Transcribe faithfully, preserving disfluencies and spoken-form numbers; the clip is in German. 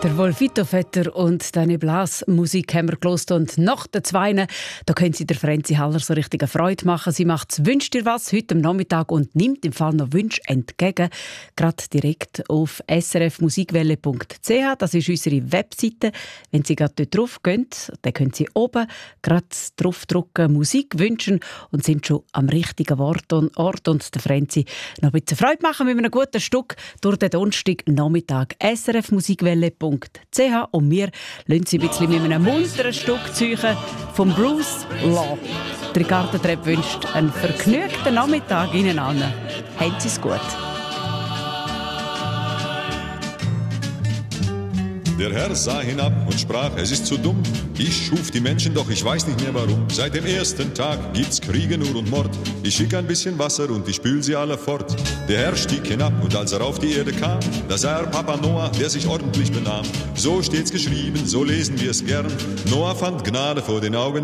Der Wolfito Vetter und deine Blasmusik haben wir gehört. Und nach den Zweien, da können Sie der Franzi Haller so richtig eine Freude machen. Sie macht «Wünscht dir was» heute am Nachmittag und nimmt im Fall noch Wünsche entgegen. Gerade direkt auf s r f musikwelle punkt c h. Das ist unsere Webseite. Wenn Sie gerade dort drauf gehen, dann können Sie oben gerade draufdrücken «Musik wünschen» und sind schon am richtigen Ort und, Ort und der Franzi noch ein bisschen Freude machen mit einem guten Stück durch den Donnerstag Nachmittag. s r f musikwelle punkt c h und wir lassen Sie ein bisschen mit einem munteren Stück ziehen vom Bruce Law. Der Gartentrepp wünscht einen vergnügten Nachmittag Ihnen allen. Haben Sie es gut. Der Herr sah hinab und sprach, es ist zu dumm. Ich schuf die Menschen, doch ich weiß nicht mehr warum. Seit dem ersten Tag gibt's Kriege nur und Mord. Ich schick ein bisschen Wasser und ich spül sie alle fort. Der Herr stieg hinab und als er auf die Erde kam, da sah er Papa Noah, der sich ordentlich benahm. So steht's geschrieben, so lesen wir es gern. Noah fand Gnade vor den Augen